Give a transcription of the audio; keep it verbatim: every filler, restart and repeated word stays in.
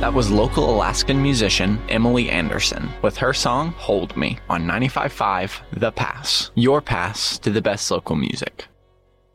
That was local Alaskan musician Emily Anderson with her song Hold Me on ninety-five point five The Pass, your pass to the best local music.